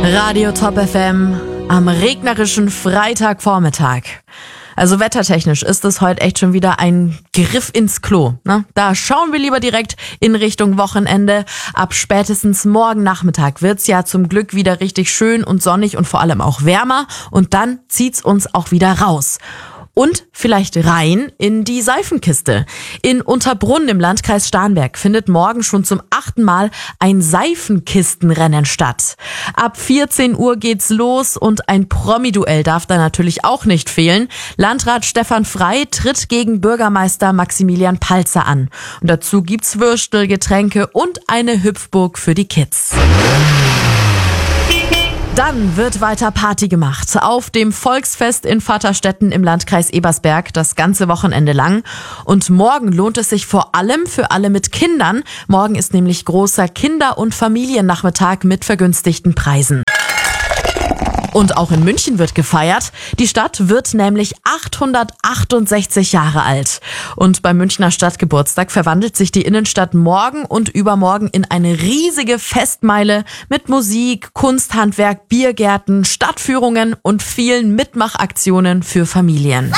Radio Top FM am regnerischen Freitagvormittag. Also wettertechnisch ist es heute echt schon wieder ein Griff ins Klo. Ne? Da schauen wir lieber direkt in Richtung Wochenende. Ab spätestens morgen Nachmittag wird's ja zum Glück wieder richtig schön und sonnig und vor allem auch wärmer. Und dann zieht's uns auch wieder raus. Und vielleicht rein in die Seifenkiste. In Unterbrunn im Landkreis Starnberg findet morgen schon zum 8. Mal ein Seifenkistenrennen statt. Ab 14 Uhr geht's los und ein Promi-Duell darf da natürlich auch nicht fehlen. Landrat Stefan Frey tritt gegen Bürgermeister Maximilian Palzer an. Und dazu gibt's Würstel, Getränke und eine Hüpfburg für die Kids. Dann wird weiter Party gemacht auf dem Volksfest in Vaterstetten im Landkreis Ebersberg das ganze Wochenende lang. Und morgen lohnt es sich vor allem für alle mit Kindern. Morgen ist nämlich großer Kinder- und Familiennachmittag mit vergünstigten Preisen. Und auch in München wird gefeiert. Die Stadt wird nämlich 868 Jahre alt. Und beim Münchner Stadtgeburtstag verwandelt sich die Innenstadt morgen und übermorgen in eine riesige Festmeile mit Musik, Kunsthandwerk, Biergärten, Stadtführungen und vielen Mitmachaktionen für Familien.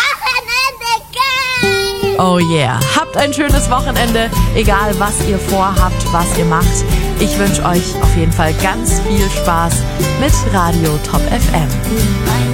Oh yeah. Habt ein schönes Wochenende, egal was ihr vorhabt, was ihr macht. Ich wünsche euch auf jeden Fall ganz viel Spaß mit Radio Top FM.